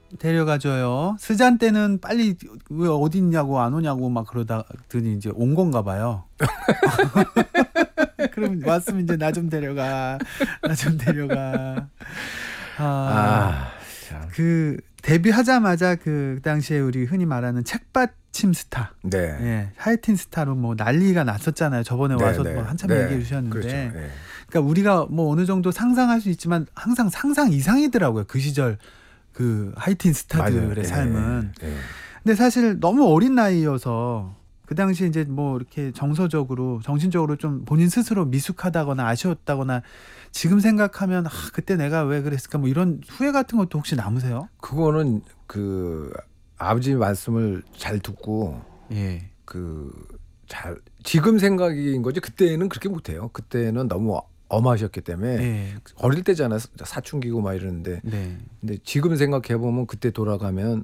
데려가줘요. 스잔 때는 빨리 왜 어디 있냐고 안 오냐고 막 그러다더니 이제 온 건가 봐요. 그럼 왔으면 이제 나 좀 데려가. 나 좀 데려가. 참. 그 데뷔하자마자 그 당시에 우리 흔히 말하는 책받침 스타. 네. 예. 하이틴 스타로 뭐 난리가 났었잖아요. 저번에 네, 와서 네. 뭐 한참 네. 얘기해 주셨는데. 그렇죠. 네. 그러니까 우리가 뭐 어느 정도 상상할 수 있지만 항상 상상 이상이더라고요. 그 시절 그 하이틴 스타들의 맞아요. 삶은. 네. 네. 근데 사실 너무 어린 나이여서 그 당시에 이제 뭐 이렇게 정서적으로 정신적으로 좀 본인 스스로 미숙하다거나 아쉬웠다거나 지금 생각하면 그때 내가 왜 그랬을까 뭐 이런 후회 같은 것도 혹시 남으세요? 그거는 그 아버지 말씀을 잘 듣고 예. 지금 생각인 거지 그때는 그렇게 못해요. 그때는 너무 엄하셨기 때문에 예. 어릴 때잖아 사춘기고 막 이러는데 네. 근데 지금 생각해 보면 그때 돌아가면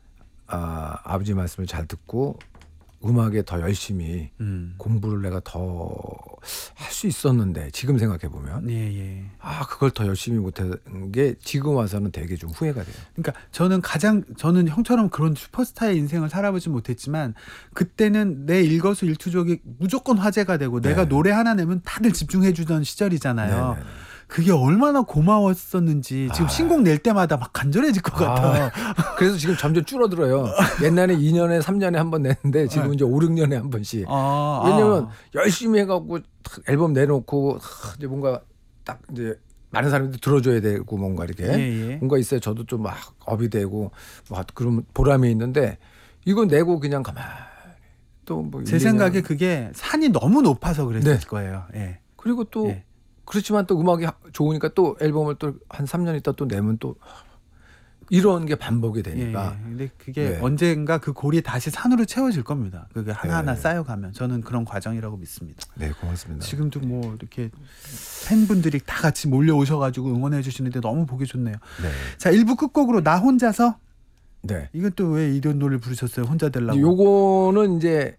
아버지 말씀을 잘 듣고 음악에 더 열심히 공부를 내가 더 할 수 있었는데 지금 생각해 보면 예. 그걸 더 열심히 못한 게 지금 와서는 되게 좀 후회가 돼요. 그러니까 저는 형처럼 그런 슈퍼스타의 인생을 살아보지 못했지만 그때는 내 일거수일투족이 무조건 화제가 되고 네. 내가 노래 하나 내면 다들 집중해 주던 시절이잖아요. 네네. 그게 얼마나 고마웠었는지 지금 신곡 낼 때마다 막 간절해질 것 같아요. 그래서 지금 점점 줄어들어요. 옛날에 2년에 3년에 한 번 냈는데 지금 이제 5, 6년에 한 번씩. 왜냐면 열심히 해갖고 앨범 내놓고 이제 뭔가 딱 이제 많은 사람들이 들어줘야 되고 뭔가 이렇게 예. 뭔가 있어야 저도 좀 막 업이 되고 막 그런 보람이 있는데 이거 내고 그냥 가만히 또 뭐 제 생각에 그게 산이 너무 높아서 그랬을 네. 거예요. 예. 그리고 또 예. 그렇지만 또 음악이 좋으니까 또 앨범을 또 한 3년 있다 또 내면 또 이런 게 반복이 되니까. 예. 근데 그게 네. 언젠가 그 골이 다시 산으로 채워질 겁니다. 그게 하나하나 네. 쌓여가면 저는 그런 과정이라고 믿습니다. 네, 고맙습니다. 지금도 뭐 이렇게 팬분들이 다 같이 몰려오셔가지고 응원해 주시는데 너무 보기 좋네요. 네. 자, 1부 끝곡으로 나 혼자서 네. 이건 또 왜 이런 노래를 부르셨어요? 혼자 되려고. 요거는 이제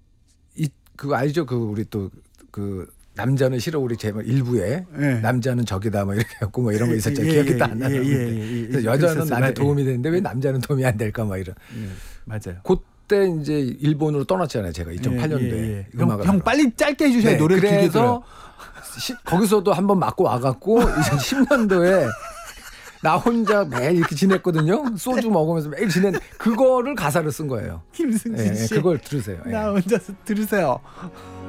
그거 알죠? 그 우리 또 그 남자는 싫어 우리 제목 일부에 예. 남자는 적이다 뭐 이렇게 했고 뭐 이런 거 있었죠. 예, 기억이 다 안 예, 나는데 예. 그래서 여자는 그랬었어요. 나한테 도움이 되는데 왜 남자는 도움이 안 될까 막 이런. 예. 맞아요. 그때 이제 일본으로 떠났잖아요. 제가 2008년도에 예. 음악을 형 하러. 빨리 짧게 해주셔야 네, 노래를 길게 들어요. 그래서 거기서도 한번 맞고 와갖고 2010년도에 나 혼자 매일 이렇게 지냈거든요. 소주 먹으면서 매일 지낸 그거를 가사를 쓴 거예요. 김승진 씨. 그걸 들으세요. 나 혼자서 들으세요.